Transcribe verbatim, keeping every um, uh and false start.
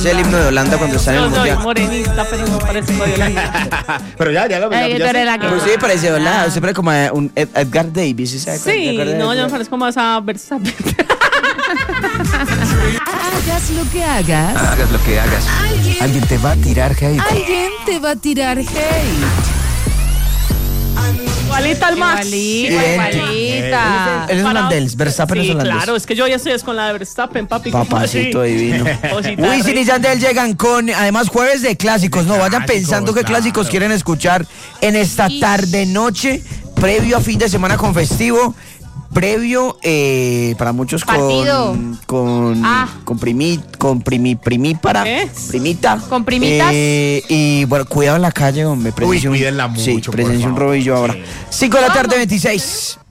parece el himno de Holanda cuando está en el Yo soy mundial. morenita, pero no parezco de Holanda. Pero ya, ya lo Ay, ya- tú ya- eres la que- Pues sí, parece Holanda, siempre como a un Ed- Edgar Davis. ¿Sí, sabe cuál? ¿Se Sí, acuerda de no, eso? yo me parezco más a Verstappen. Hagas lo que hagas, Hagas lo que hagas. Alguien te va a tirar hate. alguien te va a tirar hate. Igualita al Max. Igualita, Idéntico. igualita. Él es Para- holandés, Verstappen es Sí, holandés. claro, es que yo ya estoy es con la de Verstappen, papi. ¿cómo Papacito así? divino. Cosita Wisin y rica. Yandel llegan con, además, jueves de clásicos. No, vayan Clásicos, pensando qué clásicos claro. quieren escuchar en esta tarde-noche, previo a fin de semana con festivo, previo eh, para muchos Partido. con con Ah. con primi, con primi, primípara, ¿Qué? primita. ¿Con primitas? Eh, y bueno, cuidado en la calle, hombre. presencia un- cuídenla Sí, mucho, por presencia un favor. robillo ahora. Sí. cinco de la tarde, veintiséis.